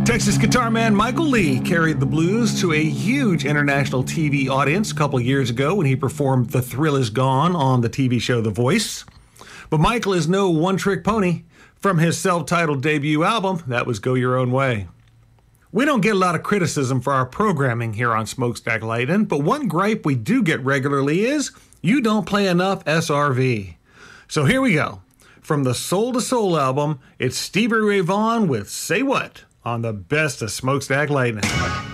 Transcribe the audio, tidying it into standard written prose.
Texas guitar man Michael Lee carried the blues to a huge international TV audience a couple years ago when he performed The Thrill Is Gone on the TV show The Voice. But Michael is no one-trick pony. From his self-titled debut album, that was Go Your Own Way. We don't get a lot of criticism for our programming here on Smokestack Lightning, but one gripe we do get regularly is you don't play enough SRV. So here we go. From the Soul to Soul album, it's Stevie Ray Vaughan with Say What on the best of Smokestack Lightning.